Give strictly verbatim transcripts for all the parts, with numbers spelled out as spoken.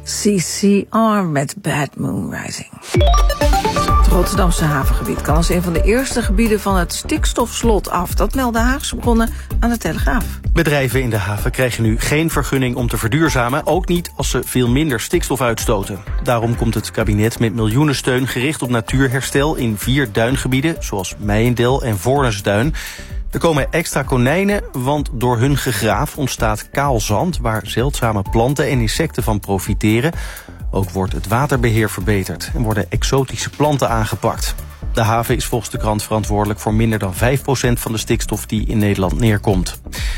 C C R met Bad Moon Rising. Het Rotterdamse havengebied kan als een van de eerste gebieden van het stikstofslot af. Dat melden Haagse bronnen aan de Telegraaf. Bedrijven in de haven krijgen nu geen vergunning om te verduurzamen, ook niet als ze veel minder stikstof uitstoten. Daarom komt het kabinet met miljoenensteun gericht op natuurherstel in vier duingebieden, zoals Meijendel en Voornesduin. Er komen extra konijnen, want door hun gegraaf ontstaat kaal zand, waar zeldzame planten en insecten van profiteren. Ook wordt het waterbeheer verbeterd en worden exotische planten aangepakt. De haven is volgens de krant verantwoordelijk voor minder dan vijf procent van de stikstof die in Nederland neerkomt.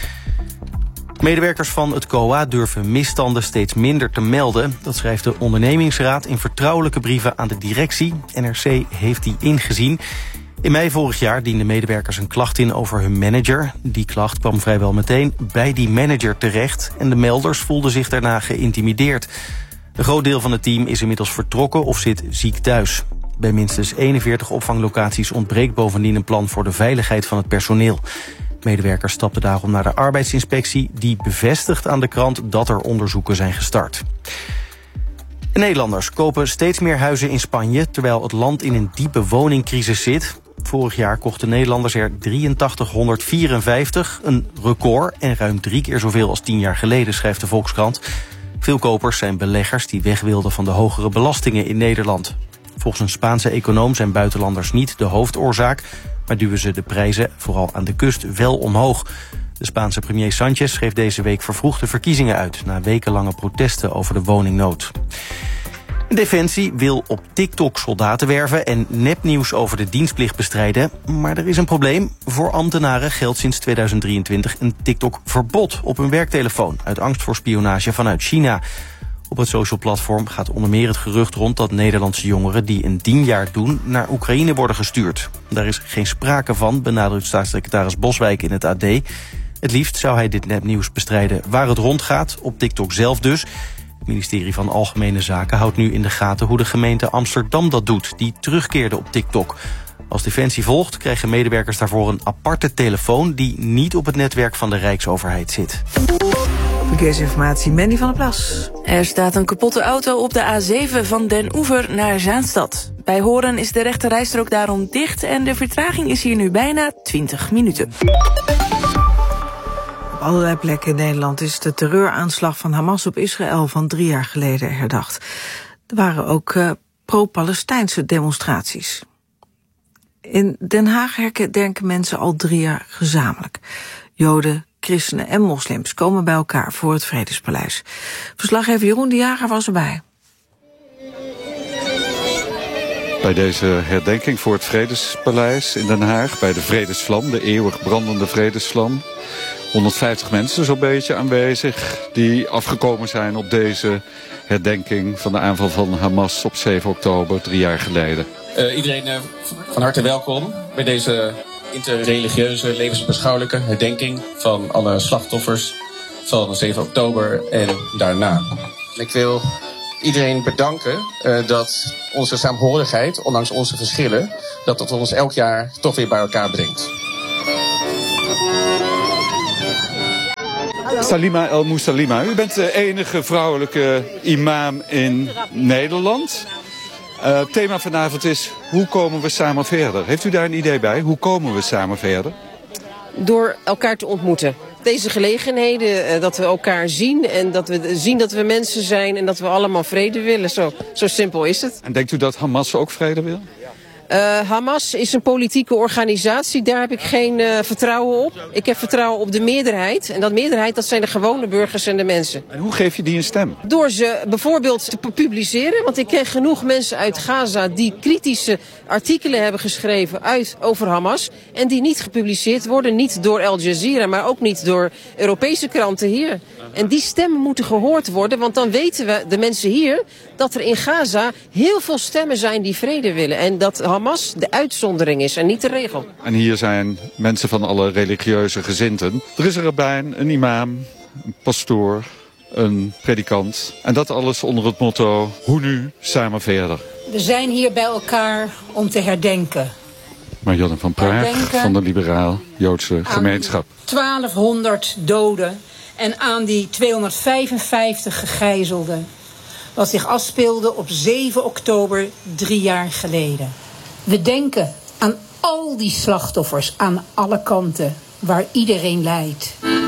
Medewerkers van het C O A durven misstanden steeds minder te melden. Dat schrijft de ondernemingsraad in vertrouwelijke brieven aan de directie. N R C heeft die ingezien. In mei vorig jaar dienden medewerkers een klacht in over hun manager. Die klacht kwam vrijwel meteen bij die manager terecht en de melders voelden zich daarna geïntimideerd. Een groot deel van het team is inmiddels vertrokken of zit ziek thuis. Bij minstens eenenveertig opvanglocaties ontbreekt bovendien een plan voor de veiligheid van het personeel. Medewerkers stapten daarom naar de arbeidsinspectie, die bevestigt aan de krant dat er onderzoeken zijn gestart. Nederlanders kopen steeds meer huizen in Spanje, terwijl het land in een diepe woningcrisis zit. Vorig jaar kochten Nederlanders er drieëntachtighonderdvierenvijftig, een record en ruim drie keer zoveel als tien jaar geleden, schrijft de Volkskrant. Veel kopers zijn beleggers die weg wilden van de hogere belastingen in Nederland. Volgens een Spaanse econoom zijn buitenlanders niet de hoofdoorzaak, maar duwen ze de prijzen, vooral aan de kust, wel omhoog. De Spaanse premier Sánchez schreef deze week vervroegde verkiezingen uit, na wekenlange protesten over de woningnood. Defensie wil op TikTok soldaten werven en nepnieuws over de dienstplicht bestrijden. Maar er is een probleem. Voor ambtenaren geldt sinds tweeduizend drieëntwintig een TikTok-verbod op hun werktelefoon, uit angst voor spionage vanuit China. Op het social platform gaat onder meer het gerucht rond dat Nederlandse jongeren die een dienstjaar doen naar Oekraïne worden gestuurd. Daar is geen sprake van, benadrukt staatssecretaris Boswijk in het A D. Het liefst zou hij dit nepnieuws bestrijden waar het rondgaat, op TikTok zelf dus. Het ministerie van Algemene Zaken houdt nu in de gaten hoe de gemeente Amsterdam dat doet, die terugkeerde op TikTok. Als Defensie volgt, krijgen medewerkers daarvoor een aparte telefoon die niet op het netwerk van de Rijksoverheid zit. Verkeersinformatie, Mandy van der Plas. Er staat een kapotte auto op de A zeven van Den Oever naar Zaanstad. Bij Horen is de rechte rijstrook daarom dicht en de vertraging is hier nu bijna twintig minuten. Op allerlei plekken in Nederland is de terreuraanslag van Hamas op Israël van drie jaar geleden herdacht. Er waren ook uh, pro-Palestijnse demonstraties. In Den Haag herdenken mensen al drie jaar gezamenlijk. Joden, christenen en moslims komen bij elkaar voor het Vredespaleis. Verslaggever Jeroen de Jager was erbij. Bij deze herdenking voor het Vredespaleis in Den Haag, bij de Vredesvlam, de eeuwig brandende Vredesvlam. honderdvijftig mensen zo'n beetje aanwezig die afgekomen zijn op deze herdenking van de aanval van Hamas op zeven oktober, drie jaar geleden. Uh, iedereen uh, van harte welkom bij deze interreligieuze, levensbeschouwelijke herdenking van alle slachtoffers van zeven oktober en daarna. Ik wil iedereen bedanken uh, dat onze saamhorigheid, ondanks onze verschillen, dat het ons elk jaar toch weer bij elkaar brengt. Salima El Moussalima, u bent de enige vrouwelijke imam in Nederland. Uh, het thema vanavond is, hoe komen we samen verder? Heeft u daar een idee bij? Hoe komen we samen verder? Door elkaar te ontmoeten. Deze gelegenheden, uh, dat we elkaar zien en dat we zien dat we mensen zijn en dat we allemaal vrede willen. Zo, zo simpel is het. En denkt u dat Hamas ook vrede wil? Uh, Hamas is een politieke organisatie, daar heb ik geen uh, vertrouwen op. Ik heb vertrouwen op de meerderheid. En dat meerderheid, dat zijn de gewone burgers en de mensen. En hoe geef je die een stem? Door ze bijvoorbeeld te publiceren. Want ik ken genoeg mensen uit Gaza die kritische artikelen hebben geschreven uit, over Hamas. En die niet gepubliceerd worden, niet door Al Jazeera, maar ook niet door Europese kranten hier. En die stemmen moeten gehoord worden, want dan weten we, de mensen hier, dat er in Gaza heel veel stemmen zijn die vrede willen. En dat Hamas de uitzondering is en niet de regel. En hier zijn mensen van alle religieuze gezinten. Er is er erbij een imam, een pastoor, een predikant. En dat alles onder het motto, hoe nu, samen verder. We zijn hier bij elkaar om te herdenken. Marianne van Praag herdenken van de Liberaal-Joodse Gemeenschap. twaalfhonderd doden en aan die tweehonderdvijfenvijftig gegijzelden. wat zich afspeelde op zeven oktober drie jaar geleden. We denken aan al die slachtoffers aan alle kanten, waar iedereen lijdt.